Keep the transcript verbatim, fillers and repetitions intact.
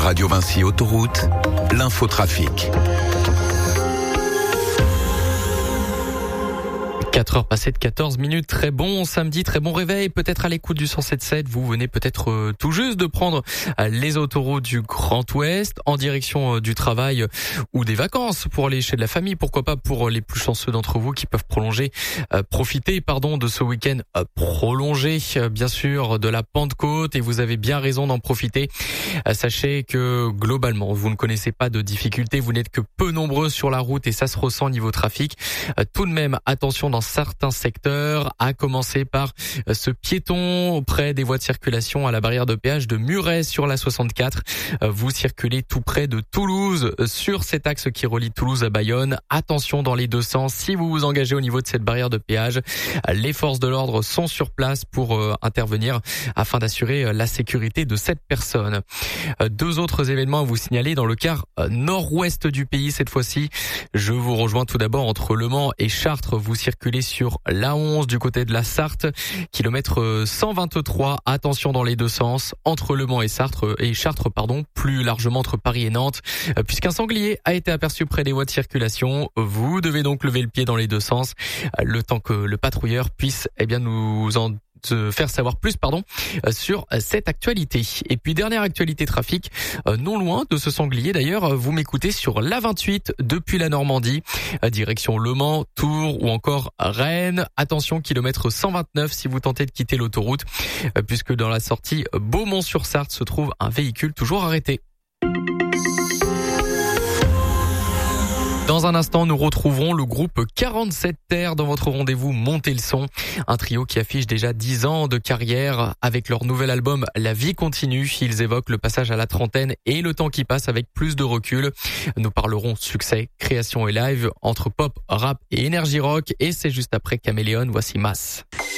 Radio Vinci Autoroute, l'infotrafic. quatre heures passées de quatorze minutes, très bon samedi, très bon réveil, peut-être à l'écoute du cent sept sept, vous venez peut-être euh, tout juste de prendre euh, les autoroutes du Grand Ouest en direction euh, du travail euh, ou des vacances pour aller chez de la famille, pourquoi pas pour euh, les plus chanceux d'entre vous qui peuvent prolonger, euh, profiter pardon de ce week-end euh, prolongé euh, bien sûr de la Pentecôte, et vous avez bien raison d'en profiter. Euh, sachez que globalement vous ne connaissez pas de difficultés, vous n'êtes que peu nombreux sur la route et ça se ressent niveau trafic. Euh, tout de même attention dans certains secteurs, à commencer par ce piéton près des voies de circulation à la barrière de péage de Muret sur la soixante-quatre. Vous circulez tout près de Toulouse sur cet axe qui relie Toulouse à Bayonne. Attention dans les deux sens si vous vous engagez au niveau de cette barrière de péage. Les forces de l'ordre sont sur place pour euh, intervenir afin d'assurer la sécurité de cette personne. Deux autres événements à vous signaler dans le quart nord-ouest du pays cette fois-ci. Je vous rejoins tout d'abord entre Le Mans et Chartres. Vous circulez sur l'A onze du côté de la Sarthe, kilomètre cent vingt-trois. Attention dans les deux sens entre Le Mans et Sarthe et Chartres, pardon, plus largement entre Paris et Nantes, puisqu'un sanglier a été aperçu près des voies de circulation. Vous devez donc lever le pied dans les deux sens, le temps que le patrouilleur puisse, eh bien, nous en de faire savoir plus pardon sur cette actualité. Et puis dernière actualité trafic, non loin de ce sanglier d'ailleurs, vous m'écoutez sur l'A vingt-huit depuis la Normandie, direction Le Mans, Tours ou encore Rennes. Attention, kilomètre cent vingt-neuf si vous tentez de quitter l'autoroute, puisque dans la sortie Beaumont-sur-Sarthe se trouve un véhicule toujours arrêté. Dans un instant, nous retrouverons le groupe quarante-sept Terre dans votre rendez-vous Montez le son. Un trio qui affiche déjà dix ans de carrière. Avec leur nouvel album La vie continue, ils évoquent le passage à la trentaine et le temps qui passe avec plus de recul. Nous parlerons succès, création et live entre pop, rap et énergie rock. Et c'est juste après Caméléon, voici Mass.